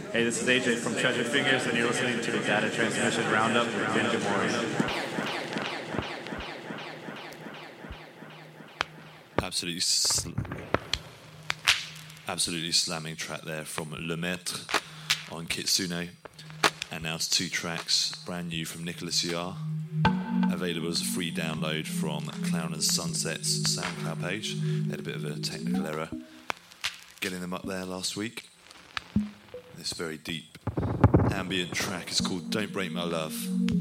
Hey, this is AJ from Treasure Fingers, and you're listening to the Data Transmission Roundup with Ben Gamori. Absolutely slamming track there from Le Maître on Kitsune. And now it's 2 tracks, brand new from Nicholas Yar, available as a free download from Clown and Sunset's SoundCloud page. They had a bit of a technical error getting them up there last week. This very deep ambient track is called Don't Break My Love.